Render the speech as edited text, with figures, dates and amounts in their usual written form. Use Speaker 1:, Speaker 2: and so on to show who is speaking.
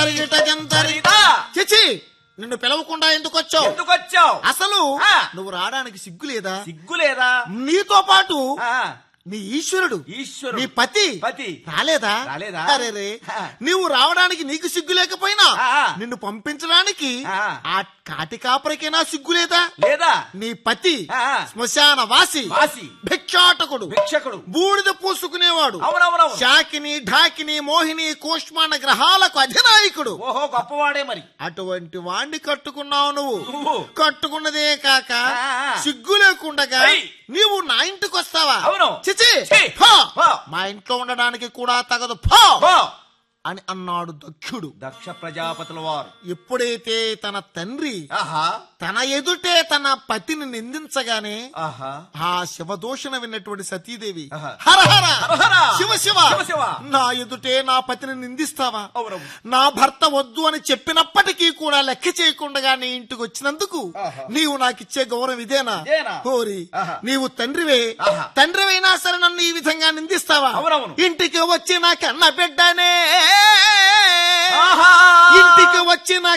Speaker 1: గింతరిగిట గింతరిగిట చిచి నిన్ను పిలవకుండా ఎందుకొచ్చావు అసలు నువ్వు రావడానికి సిగ్గులేదా నీతో పాటు నీ ఈశ్వరుడు నీ పతి రాలేదా అరే నీవు రావడానికి నీకు సిగ్గు లేకపోయినా నిన్ను పంపించడానికి ఆ కాటి కాపరికైనా సిగ్గులేదా నీ పతి శ్మశాన వాసి భిక్షాటకుడు బూడిద పూసుకునేవాడు శాకిని ఢాకిని మోహిని కూష్మాండ గ్రహాలకు అధినాయకుడు
Speaker 2: గొప్పవాడే మరి
Speaker 1: అటువంటి వాణ్ణి కట్టుకున్నావు నువ్వు కట్టుకున్నదే కాక సిగ్గు లేకుండగా నీవు నా ఇంటికి వస్తావా చిచి మా ఇంట్లో ఉండడానికి కూడా తగదు అని అన్నాడు దక్షుడు.
Speaker 2: దక్ష ప్రజాపతుల వారు
Speaker 1: ఎప్పుడైతే తన తండ్రి తన ఎదుటే తన పతిని నిందించగానే ఆ శివదోషణ విన్నటువంటి సతీదేవి హరహర శివ నా ఎదుటే నా పతిని నిందిస్తావా, నా భర్త వద్దు అని చెప్పినప్పటికీ కూడా లెక్క చేయకుండా నీ ఇంటికి వచ్చినందుకు నీవు నాకిచ్చే గౌరవం ఇదేనా? హోరి నీవు తండ్రివైనా సరే నన్ను ఈ విధంగా నిందిస్తావా? ఇంటికి వచ్చి నా కన్న బిడ్డనే ఇంటికి వచ్చిన